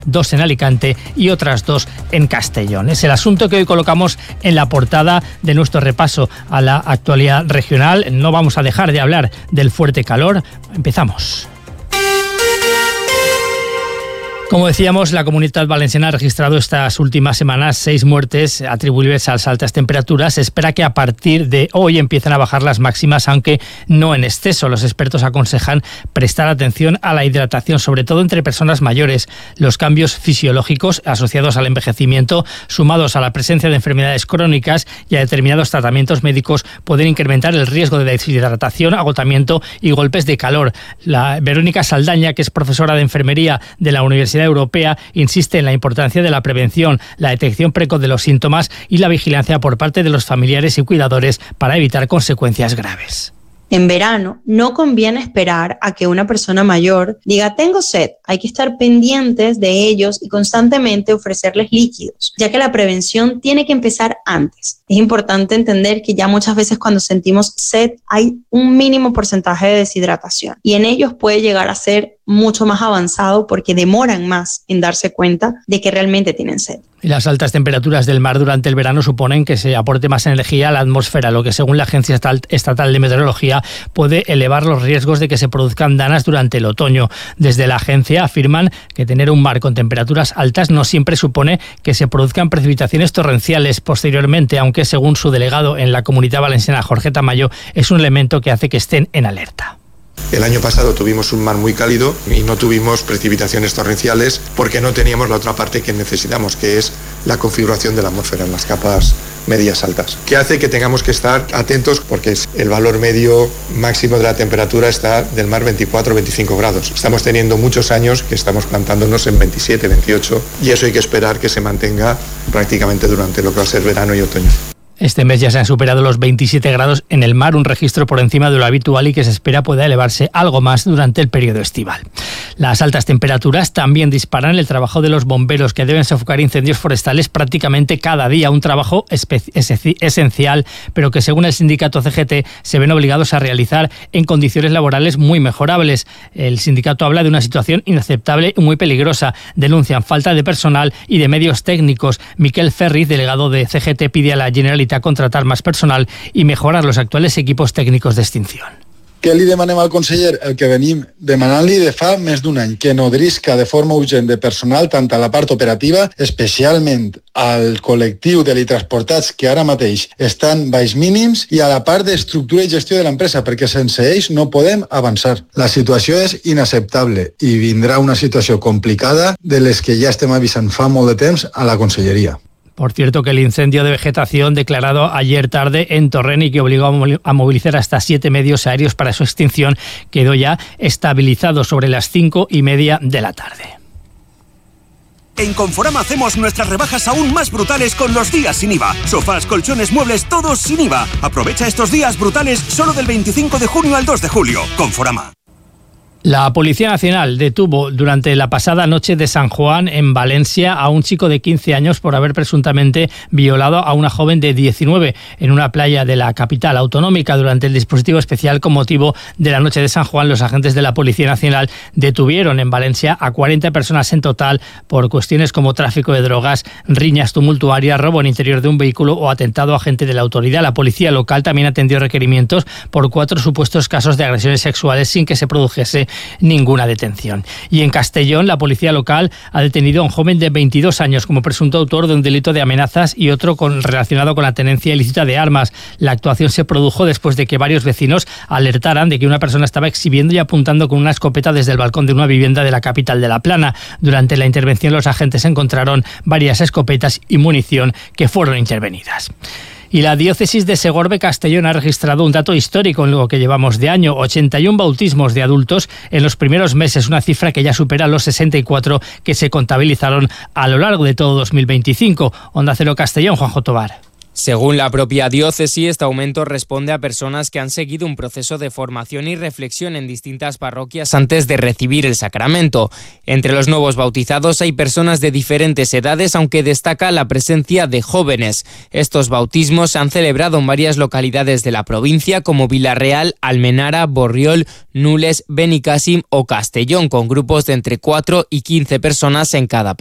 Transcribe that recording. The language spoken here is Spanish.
2 en Alicante y otras 2 en Castellón. Es el asunto que hoy colocamos en la portada de nuestro repaso a la actualidad regional. No vamos a dejar de hablar del fuerte calor. Empezamos. Como decíamos, la Comunitat Valenciana ha registrado estas últimas semanas 6 muertes atribuibles a las altas temperaturas. Se espera que a partir de hoy empiecen a bajar las máximas, aunque no en exceso. Los expertos aconsejan prestar atención a la hidratación, sobre todo entre personas mayores. Los cambios fisiológicos asociados al envejecimiento, sumados a la presencia de enfermedades crónicas y a determinados tratamientos médicos, pueden incrementar el riesgo de deshidratación, agotamiento y golpes de calor. Verónica Saldaña, que es profesora de enfermería de la Universidad Europea, insiste en la importancia de la prevención, la detección precoz de los síntomas y la vigilancia por parte de los familiares y cuidadores para evitar consecuencias graves. En verano no conviene esperar a que una persona mayor diga tengo sed. Hay que estar pendientes de ellos y constantemente ofrecerles líquidos, ya que la prevención tiene que empezar antes. Es importante entender que ya muchas veces cuando sentimos sed hay un mínimo porcentaje de deshidratación y en ellos puede llegar a ser mucho más avanzado porque demoran más en darse cuenta de que realmente tienen sed. Y las altas temperaturas del mar durante el verano suponen que se aporte más energía a la atmósfera, lo que según la Agencia Estatal de Meteorología puede elevar los riesgos de que se produzcan danas durante el otoño. Desde la agencia afirman que tener un mar con temperaturas altas no siempre supone que se produzcan precipitaciones torrenciales posteriormente, aunque según su delegado en la Comunitat Valenciana, Jorge Tamayo, es un elemento que hace que estén en alerta. El año pasado tuvimos un mar muy cálido y no tuvimos precipitaciones torrenciales porque no teníamos la otra parte que necesitamos, que es la configuración de la atmósfera en las capas medias altas, que hace que tengamos que estar atentos porque el valor medio máximo de la temperatura está del mar 24-25 grados. Estamos teniendo muchos años que estamos plantándonos en 27, 28 y eso hay que esperar que se mantenga prácticamente durante lo que va a ser verano y otoño. Este mes ya se han superado los 27 grados en el mar, un registro por encima de lo habitual y que se espera pueda elevarse algo más durante el periodo estival. Las altas temperaturas también disparan el trabajo de los bomberos, que deben sofocar incendios forestales prácticamente cada día, un trabajo esencial, pero que según el sindicato CGT se ven obligados a realizar en condiciones laborales muy mejorables. El sindicato habla de una situación inaceptable y muy peligrosa. Denuncian falta de personal y de medios técnicos. Miquel Ferriz, delegado de CGT, pide a la Generalitat a contratar más personal i mejorar los actuales equipos tècnics d'extinció. Què li demanem al conseller? El que venim demanant-li de fa més d'un any, que nodrisca de forma urgent de personal tant a la part operativa, especialment al col·lectiu de transportats que ara mateix estan baix mínims i a la part d'estructura i gestió de l'empresa, perquè sense ells no podem avançar. La situació és inacceptable i vindrà una situació complicada de les que ja estem avisant fa molt de temps a la conselleria. Por cierto, que el incendio de vegetación declarado ayer tarde en Torrent y que obligó a movilizar hasta 7 medios aéreos para su extinción quedó ya estabilizado sobre las 5:30 de la tarde. En Conforama hacemos nuestras rebajas aún más brutales con los días sin IVA. Sofás, colchones, muebles, todos sin IVA. Aprovecha estos días brutales solo del 25 de junio al 2 de julio. Conforama. La Policía Nacional detuvo durante la pasada noche de San Juan en Valencia a un chico de 15 años por haber presuntamente violado a una joven de 19 en una playa de la capital autonómica. Durante el dispositivo especial con motivo de la noche de San Juan, los agentes de la Policía Nacional detuvieron en Valencia a 40 personas en total por cuestiones como tráfico de drogas, riñas tumultuarias, robo en interior de un vehículo o atentado a agente de la autoridad. La policía local también atendió requerimientos por 4 supuestos casos de agresiones sexuales sin que se produjese ninguna detención. Y en Castellón, la policía local ha detenido a un joven de 22 años como presunto autor de un delito de amenazas y otro relacionado con la tenencia ilícita de armas. La actuación se produjo después de que varios vecinos alertaran de que una persona estaba exhibiendo y apuntando con una escopeta desde el balcón de una vivienda de la capital de La Plana. Durante la intervención, los agentes encontraron varias escopetas y munición que fueron intervenidas. Y la diócesis de Segorbe-Castellón ha registrado un dato histórico en lo que llevamos de año: 81 bautismos de adultos en los primeros meses, una cifra que ya supera los 64 que se contabilizaron a lo largo de todo 2025. Onda Cero Castellón, Juanjo Tobar. Según la propia diócesis, este aumento responde a personas que han seguido un proceso de formación y reflexión en distintas parroquias antes de recibir el sacramento. Entre los nuevos bautizados hay personas de diferentes edades, aunque destaca la presencia de jóvenes. Estos bautismos se han celebrado en varias localidades de la provincia, como Villarreal, Almenara, Borriol, Nules, Benicàssim o Castellón, con grupos de entre 4 y 15 personas en cada